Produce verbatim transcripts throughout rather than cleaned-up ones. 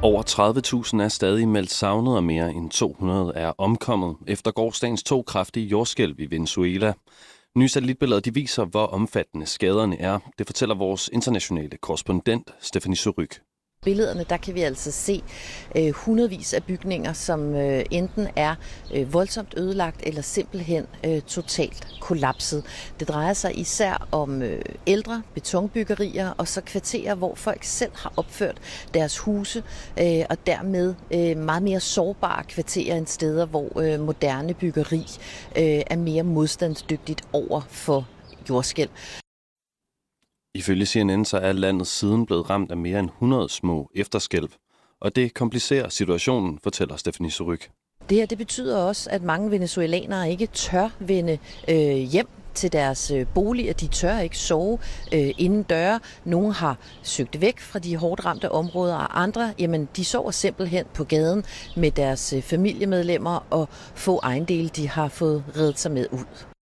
Over tredive tusind er stadig meldt savnet, og mere end to hundrede er omkommet efter gårsdagens to kraftige jordskælv i Venezuela. Nye satellitbilleder de viser, hvor omfattende skaderne er. Det fortæller vores internationale korrespondent, Stephanie Surrugue. Billederne, der kan vi altså se øh, hundredvis af bygninger, som øh, enten er øh, voldsomt ødelagt eller simpelthen øh, totalt kollapset. Det drejer sig især om øh, ældre betonbyggerier og så kvarterer, hvor folk selv har opført deres huse, øh, og dermed øh, meget mere sårbare kvarterer end steder, hvor øh, moderne byggeri øh, er mere modstandsdygtigt over for jordskælv. Ifølge C N N så er landet siden blevet ramt af mere end hundrede små efterskælv, og det komplicerer situationen, fortæller Stephanie Surrugue. Det her det betyder også, at mange venezuelanere ikke tør vende øh, hjem til deres øh, boliger. De tør ikke sove øh, inden døre. Nogle har søgt væk fra de hårdt ramte områder, og andre jamen, de sover simpelthen på gaden med deres øh, familiemedlemmer og få ejendele, de har fået reddet sig med ud.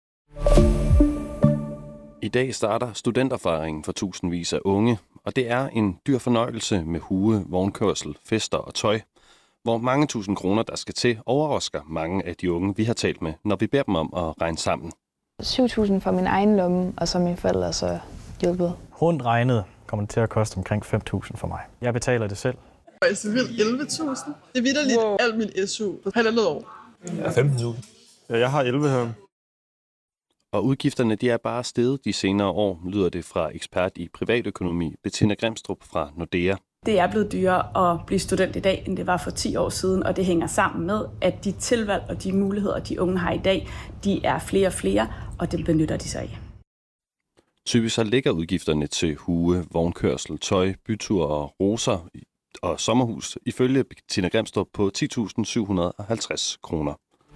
I dag starter studenterfejringen for tusindvis af unge, og det er en dyr fornøjelse med hue, vognkørsel, fester og tøj, hvor mange tusind kroner, der skal til, overrasker mange af de unge, vi har talt med, når vi beder dem om at regne sammen. syv tusind fra min egen lomme, og så mine forældre så hjulpet. Rundt regnet kommer det til at koste omkring fem tusind for mig. Jeg betaler det selv. Altså vildt elleve tusind. Det er vitterligt wow. Alt min S U på halvandet år. Ja, femten tusind. Ja, jeg har elleve her. Og udgifterne de er bare steget de senere år, lyder det fra ekspert i privatøkonomi, Bettina Grimstrup fra Nordea. Det er blevet dyrere at blive student i dag, end det var for ti år siden, og det hænger sammen med, at de tilvalg og de muligheder, de unge har i dag, de er flere og flere, og det benytter de sig af. Typisk så ligger udgifterne til hue, vognkørsel, tøj, byture og roser og sommerhus ifølge Bettina Grimstrup på ti tusind syv hundrede og halvtreds kroner.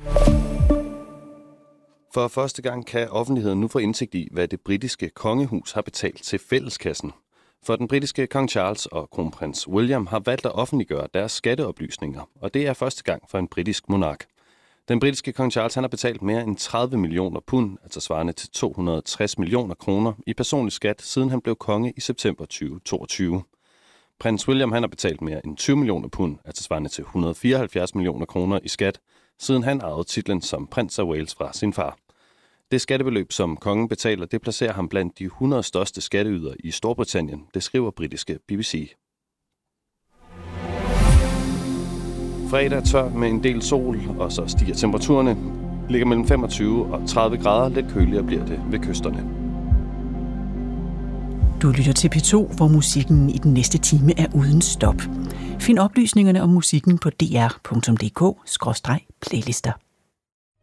For første gang kan offentligheden nu få indsigt i, hvad det britiske kongehus har betalt til fælleskassen. For den britiske kong Charles og kronprins William har valgt at offentliggøre deres skatteoplysninger, og det er første gang for en britisk monark. Den britiske kong Charles han har betalt mere end tredive millioner pund, altså svarende til to hundrede og tres millioner kroner, i personlig skat, siden han blev konge i september tyve toogtyve. Prins William han har betalt mere end tyve millioner pund, altså svarende til et hundrede og fireoghalvfjerds millioner kroner i skat, siden han arvede titlen som prins af Wales fra sin far. Det skattebeløb, som kongen betaler, det placerer ham blandt de hundrede største skatteydere i Storbritannien, det skriver britiske B B C. Fredag er tør med en del sol, og så stiger temperaturerne. Ligger mellem femogtyve og tredive grader, lidt køligere bliver det ved kysterne. Du lytter til P to, hvor musikken i den næste time er uden stop. Find oplysningerne om musikken på d r punktum d k skråstreg playlister.